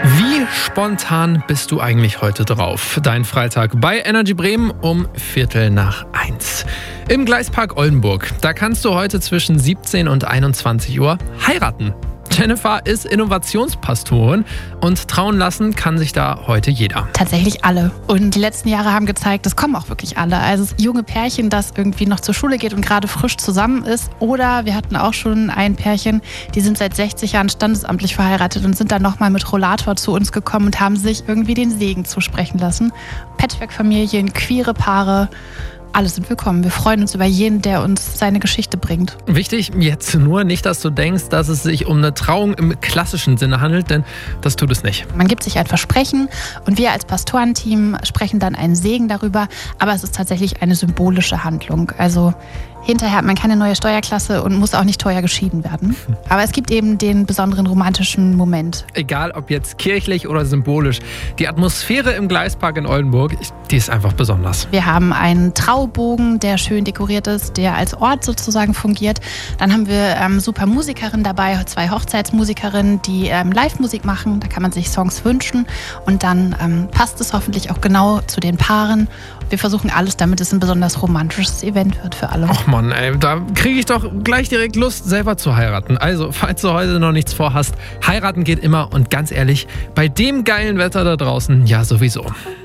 Wie spontan bist du eigentlich heute drauf? Dein Freitag bei Energy Bremen um 1:15. Im Gleispark Oldenburg. Da kannst du heute zwischen 17 und 21 Uhr heiraten. Jennifer ist Innovationspastorin und trauen lassen kann sich da heute jeder. Tatsächlich alle. Und die letzten Jahre haben gezeigt, es kommen auch wirklich alle. Also das junge Pärchen, das irgendwie noch zur Schule geht und gerade frisch zusammen ist. Oder wir hatten auch schon ein Pärchen, die sind seit 60 Jahren standesamtlich verheiratet und sind dann nochmal mit Rollator zu uns gekommen und haben sich irgendwie den Segen zusprechen lassen. Patchwork-Familien, queere Paare. Alle sind willkommen. Wir freuen uns über jeden, der uns seine Geschichte bringt. Wichtig jetzt nur nicht, dass du denkst, dass es sich um eine Trauung im klassischen Sinne handelt, denn das tut es nicht. Man gibt sich ein Versprechen und wir als Pastorenteam sprechen dann einen Segen darüber, aber es ist tatsächlich eine symbolische Handlung. Also hinterher hat man keine neue Steuerklasse und muss auch nicht teuer geschieden werden. Aber es gibt eben den besonderen romantischen Moment. Egal ob jetzt kirchlich oder symbolisch, die Atmosphäre im Gleispark in Oldenburg, die ist einfach besonders. Wir haben einen Traubogen, der schön dekoriert ist, der als Ort sozusagen fungiert. Dann haben wir super Musikerinnen dabei, 2 Hochzeitsmusikerinnen, die Live-Musik machen. Da kann man sich Songs wünschen und dann passt es hoffentlich auch genau zu den Paaren. Wir versuchen alles, damit es ein besonders romantisches Event wird für alle. Ach Mann, ey, da kriege ich doch gleich direkt Lust, selber zu heiraten. Also, falls du heute noch nichts vorhast, heiraten geht immer und ganz ehrlich, bei dem geilen Wetter da draußen, ja sowieso.